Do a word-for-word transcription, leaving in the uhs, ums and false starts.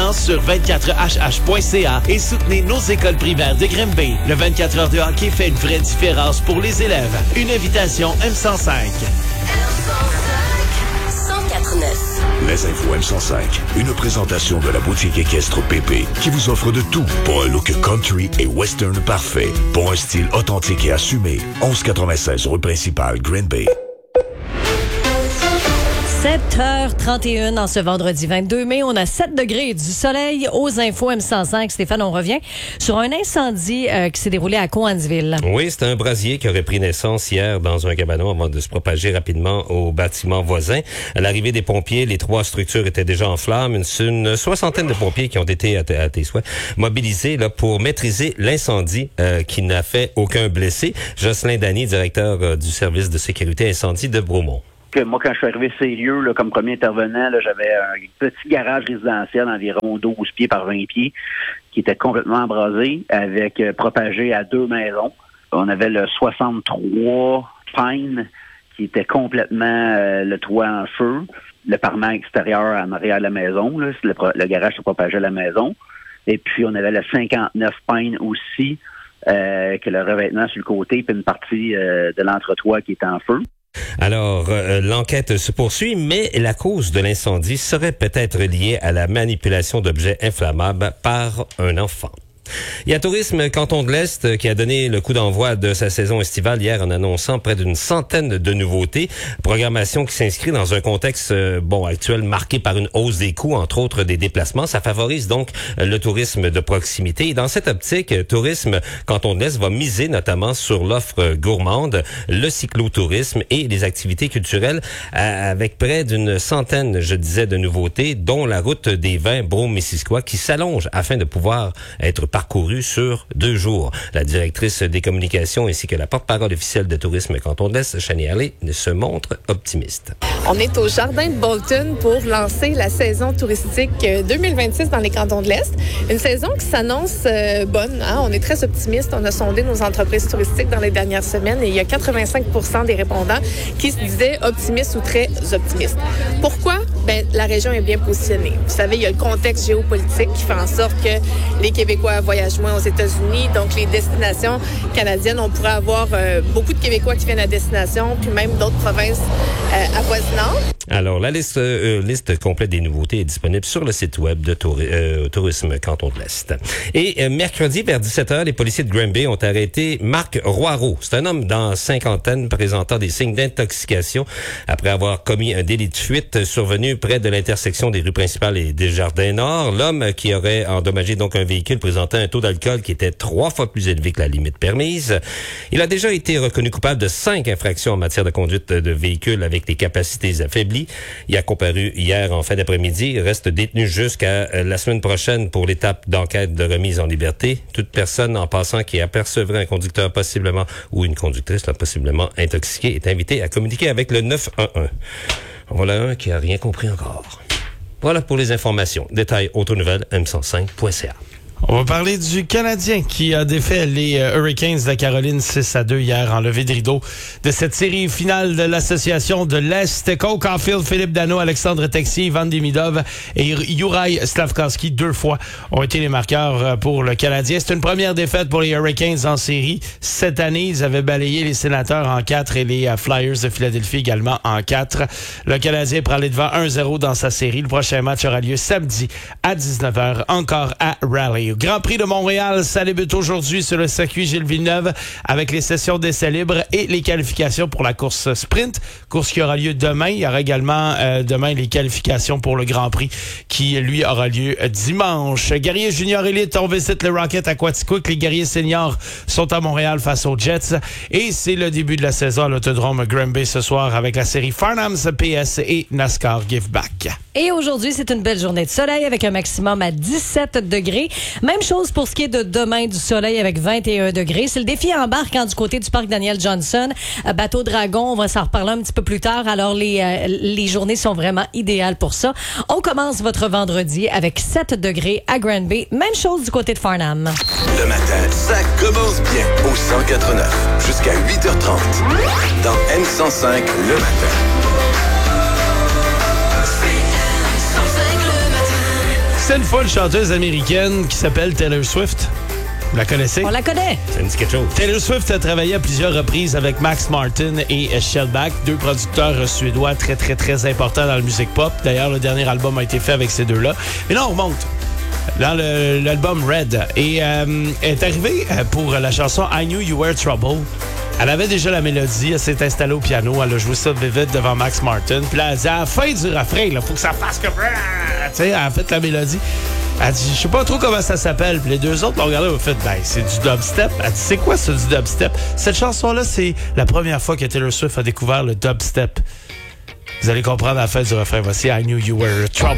vacances sur vingt-quatre H H point C A et soutenez nos écoles primaires de Grimby. Le vingt-quatre heures de hockey fait une vraie différence pour les élèves. Une invitation M cent cinq. cent quatre neuf. Les infos M cent cinq, une présentation de la boutique équestre P P qui vous offre de tout pour un look country et western parfait. Pour un style authentique et assumé. onze quatre-vingt-seize rue principale, Green Bay. sept heures trente et une en ce vendredi vingt-deux mai. On a sept degrés et du soleil aux infos M cent cinq. Stéphane, on revient sur un incendie euh, qui s'est déroulé à Cowansville. Oui, c'est un brasier qui aurait pris naissance hier dans un cabanon avant de se propager rapidement au bâtiment voisin. À l'arrivée des pompiers, les trois structures étaient déjà en flammes. Une, une soixantaine de pompiers qui ont été, à, à tes souhaits, mobilisés là, pour maîtriser l'incendie euh, qui n'a fait aucun blessé. Jocelyn Dany, directeur euh, du service de sécurité incendie de Bromont. Que moi, quand je suis arrivé sur les lieux, là, comme premier intervenant, là, j'avais un petit garage résidentiel d'environ douze pieds par vingt pieds qui était complètement embrasé, avec euh, propagé à deux maisons. On avait le soixante-trois Pine qui était complètement euh, le toit en feu, le parement extérieur en arrière de la maison, là, le, le garage se propageait à la maison. Et puis, on avait le cinquante-neuf Pine aussi, euh, que le revêtement sur le côté, puis une partie euh, de l'entretoit qui était en feu. Alors, euh, l'enquête se poursuit, mais la cause de l'incendie serait peut-être liée à la manipulation d'objets inflammables par un enfant. Il y a Tourisme Canton de l'Est qui a donné le coup d'envoi de sa saison estivale hier en annonçant près d'une centaine de nouveautés. Programmation qui s'inscrit dans un contexte euh, bon actuel marqué par une hausse des coûts, entre autres des déplacements. Ça favorise donc le tourisme de proximité. Et dans cette optique, Tourisme Canton de l'Est va miser notamment sur l'offre gourmande, le cyclotourisme et les activités culturelles euh, avec près d'une centaine, je disais, de nouveautés, dont la route des vins Brome-Missisquoi qui s'allonge afin de pouvoir être parcouru sur deux jours. La directrice des communications ainsi que la porte-parole officielle de Tourisme Canton de l'Est, Shani Harley, se montre optimiste. On est au Jardin de Bolton pour lancer la saison touristique deux mille vingt-six dans les cantons de l'Est. Une saison qui s'annonce euh, bonne. Hein? On est très optimiste. On a sondé nos entreprises touristiques dans les dernières semaines et il y a quatre-vingt-cinq pour cent des répondants qui se disaient optimistes ou très optimistes. Pourquoi? Ben, la région est bien positionnée. Vous savez, il y a le contexte géopolitique qui fait en sorte que les Québécois voyagent moins aux États-Unis, donc les destinations canadiennes, on pourrait avoir euh, beaucoup de Québécois qui viennent à destination, puis même d'autres provinces euh, avoisinantes. Alors, la liste, euh, liste complète des nouveautés est disponible sur le site web de Touri- euh, Tourisme Canton de l'Est. Et euh, mercredi, vers dix-sept heures, les policiers de Granby ont arrêté Marc Roireau. C'est un homme dans cinquantaine présentant des signes d'intoxication après avoir commis un délit de fuite survenu près de l'intersection des rues principales et des Jardins Nord. L'homme qui aurait endommagé donc un véhicule présentait un taux d'alcool qui était trois fois plus élevé que la limite permise. Il a déjà été reconnu coupable de cinq infractions en matière de conduite de véhicule avec les capacités affaiblies. Il a comparu hier en fin d'après-midi. Il reste détenu jusqu'à la semaine prochaine pour l'étape d'enquête de remise en liberté. Toute personne en passant qui apercevrait un conducteur possiblement ou une conductrice là, possiblement intoxiquée est invitée à communiquer avec le neuf un un. Voilà un qui a rien compris encore. Voilà pour les informations. Détails autonouvelles m cent cinq point c a. On va parler du Canadien qui a défait les euh, Hurricanes de la Caroline six à deux hier en levée de rideau de cette série finale de l'Association de l'Est. Cole Caulfield, Philippe Danault, Alexandre Texier, Ivan Demidov et Juraj Slafkovský, deux fois, ont été les marqueurs pour le Canadien. C'est une première défaite pour les Hurricanes en série. Cette année, ils avaient balayé les Sénateurs en quatre et les Flyers de Philadelphie également en quatre. Le Canadien prend les devants un zéro dans sa série. Le prochain match aura lieu samedi à dix-neuf heures, encore à Raleigh. Grand Prix de Montréal, ça débute aujourd'hui sur le circuit Gilles Villeneuve avec les sessions d'essais libres et les qualifications pour la course sprint. Course qui aura lieu demain. Il y aura également euh, demain les qualifications pour le Grand Prix qui, lui, aura lieu dimanche. Guerriers Junior Elite, on visite le Rocket à Quaticook. Les Guerriers Seniors sont à Montréal face aux Jets. Et c'est le début de la saison à l'Autodrome Granby ce soir avec la série Farnham's P S et NASCAR Give Back. Et aujourd'hui, c'est une belle journée de soleil avec un maximum à dix-sept degrés. Même chose pour ce qui est de demain, du soleil avec vingt et un degrés. C'est le défi embarque hein, du côté du parc Daniel Johnson. Euh, Bateau Dragon, on va s'en reparler un petit peu plus tard. Alors, les, euh, les journées sont vraiment idéales pour ça. On commence votre vendredi avec sept degrés à Granby. Même chose du côté de Farnham. Le matin, ça commence bien au cent quatre neuf jusqu'à huit heures trente. Dans M cent cinq, le matin. existait une fois une chanteuse américaine qui s'appelle Taylor Swift. Vous la connaissez? On la connaît. Ça me dit quelque chose. Taylor Swift a travaillé à plusieurs reprises avec Max Martin et Shellback, deux producteurs suédois très, très, très importants dans la musique pop. D'ailleurs, le dernier album a été fait avec ces deux-là. Mais là, on remonte dans le, l'album Red. Et euh, elle est arrivée pour la chanson I Knew You Were Trouble. Elle avait déjà la mélodie, elle s'est installée au piano, elle a joué ça vite devant Max Martin. Puis là, elle a dit à la fin du refrain, il faut que ça fasse comme... Tu sais, elle a fait la mélodie. Elle dit, je sais pas trop comment ça s'appelle. Puis les deux autres l'ont regardé, ils ont fait, ben, c'est du dubstep. Elle dit, c'est quoi ça, du dubstep? Cette chanson-là, c'est la première fois que Taylor Swift a découvert le dubstep. Vous allez comprendre à la fin du refrain. Voici I Knew You Were Trouble.